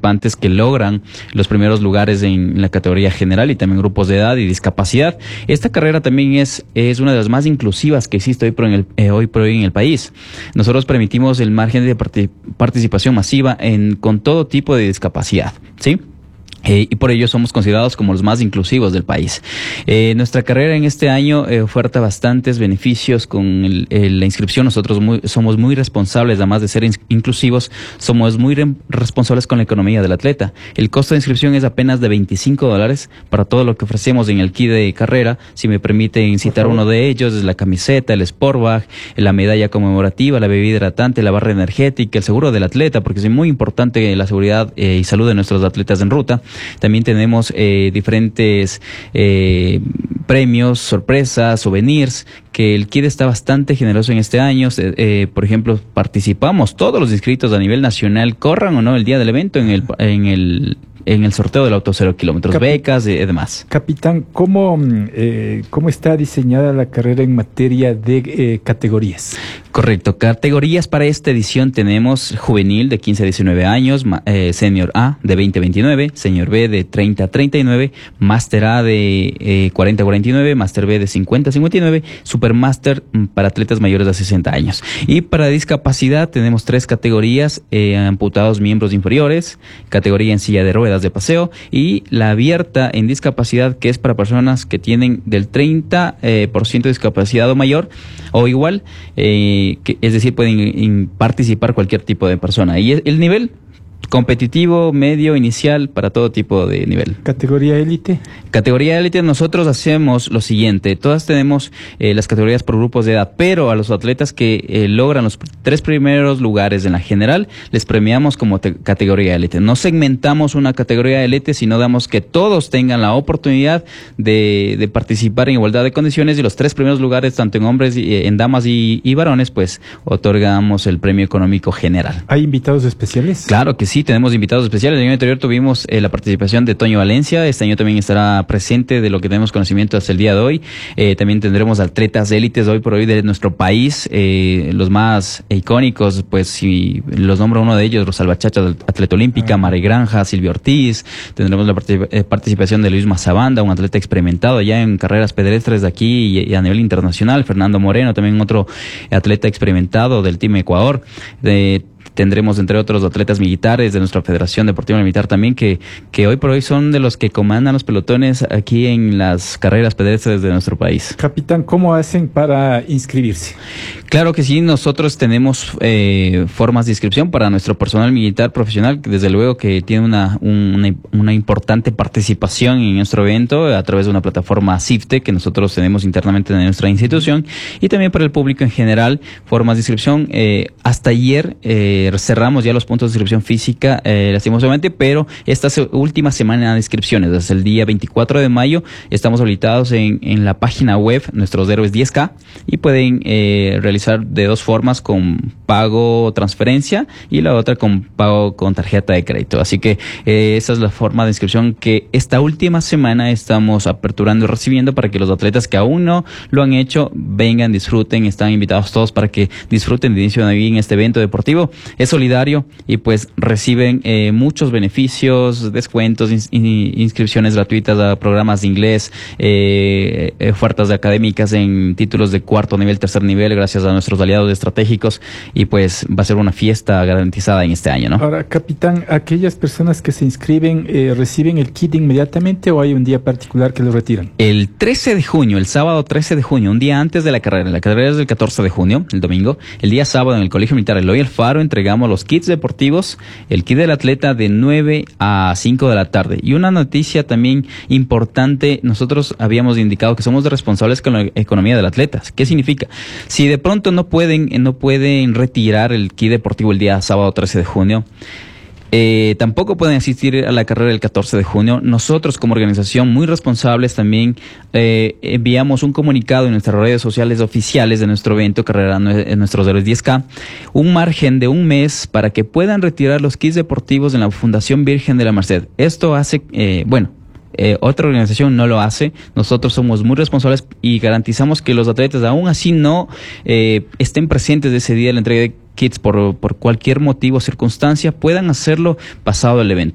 participantes que logran los primeros lugares en la categoría general y también grupos de edad y discapacidad. Esta carrera también es una de las más inclusivas que existe hoy por hoy en el país. Nosotros permitimos el margen de participación masiva con todo tipo de discapacidad, ¿sí? Y por ello somos considerados como los más inclusivos del país. Nuestra carrera en este año oferta bastantes beneficios con la inscripción. Nosotros somos muy responsables, además de ser inclusivos, somos muy responsables con la economía del atleta. El costo de inscripción es apenas de $25 para todo lo que ofrecemos en el kit de carrera. Si me permiten citar uno de ellos, es la camiseta, el sport bag, la medalla conmemorativa, la bebida hidratante, la barra energética, el seguro del atleta, porque es muy importante la seguridad y salud de nuestros atletas en ruta. También tenemos diferentes premios, sorpresas, souvenirs, que el KID está bastante generoso en este año. Por ejemplo, participamos todos los inscritos a nivel nacional, corran o no el día del evento en el sorteo del auto 0 kilómetros, becas y demás. Capitán, ¿cómo está diseñada la carrera en materia de categorías? Correcto, categorías para esta edición tenemos juvenil de 15 a 19 años, senior A de 20 a 29, senior B de 30 a 39, máster A de 40 a 49, máster B de 50 a 59, supermáster para atletas mayores de 60 años. Y para discapacidad tenemos 3 categorías, amputados miembros inferiores, categoría en silla de ruedas de paseo y la abierta en discapacidad, que es para personas que tienen del 30% de discapacidad o mayor o igual, es decir, pueden participar cualquier tipo de persona. Y el nivel competitivo, medio, inicial, para todo tipo de nivel. ¿Categoría élite? Categoría élite, nosotros hacemos lo siguiente. Todas tenemos las categorías por grupos de edad, pero a los atletas que logran los 3 primeros lugares en la general, les premiamos como categoría élite. No segmentamos una categoría élite, sino damos que todos tengan la oportunidad de participar en igualdad de condiciones, y los 3 primeros lugares, tanto en hombres, en damas y varones, pues otorgamos el premio económico general. ¿Hay invitados especiales? Claro que sí, tenemos invitados especiales. El año anterior tuvimos la participación de Toño Valencia. Este año también estará presente, de lo que tenemos conocimiento hasta el día de hoy. También tendremos atletas élites hoy por hoy de nuestro país, los más icónicos, pues si los nombro uno de ellos, Rosalba Chacha, atleta olímpica, Mari Granja, Silvia Ortiz. Tendremos la participación de Luis Mazabanda, un atleta experimentado ya en carreras pedestres de aquí y a nivel internacional. Fernando Moreno, también otro atleta experimentado del Team Ecuador. Tendremos, entre otros, atletas militares de nuestra Federación Deportiva Militar también, que hoy por hoy son de los que comandan los pelotones aquí en las carreras pedestres de nuestro país. Capitán, ¿cómo hacen para inscribirse? Claro que sí, nosotros tenemos formas de inscripción para nuestro personal militar profesional, que desde luego que tiene una importante participación en nuestro evento a través de una plataforma CIFTE que nosotros tenemos internamente en nuestra institución, y también para el público en general, formas de inscripción. Hasta ayer cerramos ya los puntos de inscripción física, lastimosamente, pero esta última semana de inscripciones, desde el día 24 de mayo, estamos habilitados en la página web, nuestros héroes 10K, y pueden realizar de 2 formas, con pago transferencia y la otra con pago con tarjeta de crédito. Así que esa es la forma de inscripción que esta última semana estamos aperturando y recibiendo, para que los atletas que aún no lo han hecho vengan, disfruten. Están invitados todos para que disfruten de inicio de en este evento deportivo. Es solidario y pues reciben muchos beneficios, descuentos, inscripciones gratuitas a programas de inglés, ofertas académicas en títulos de 4º nivel, 3er nivel, gracias a nuestros aliados estratégicos, y pues va a ser una fiesta garantizada en este año, ¿no? Ahora, capitán, ¿aquellas personas que se inscriben reciben el kit inmediatamente o hay un día particular que lo retiran? El 13 de junio, el sábado 13 de junio, un día antes de la carrera es del 14 de junio, el domingo, el día sábado en el Colegio Militar Eloy Alfaro entregamos los kits deportivos, el kit del atleta de 9 a 5 de la tarde. Y una noticia también importante, nosotros habíamos indicado que somos responsables con la economía del atleta. ¿Qué significa? Si de pronto no pueden retirar el kit deportivo el día sábado 13 de junio, tampoco pueden asistir a la carrera del 14 de junio. Nosotros, como organización muy responsables, también enviamos un comunicado en nuestras redes sociales oficiales de nuestro evento, carrera en nuestros héroes 10K, un margen de un mes para que puedan retirar los kits deportivos en la Fundación Virgen de la Merced. Esto hace, otra organización no lo hace. Nosotros somos muy responsables y garantizamos que los atletas, aún así no estén presentes de ese día de la entrega de kits por cualquier motivo o circunstancia, puedan hacerlo pasado el evento.